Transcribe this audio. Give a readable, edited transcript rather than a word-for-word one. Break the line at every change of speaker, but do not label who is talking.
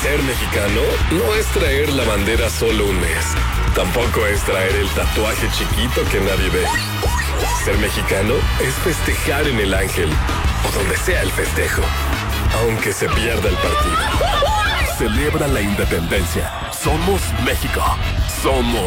Ser mexicano no es traer la bandera solo un mes. Tampoco es traer el tatuaje chiquito que nadie ve. Ser mexicano es festejar en el Ángel o donde sea el festejo, aunque se pierda el partido. Celebra la independencia. Somos México. Somos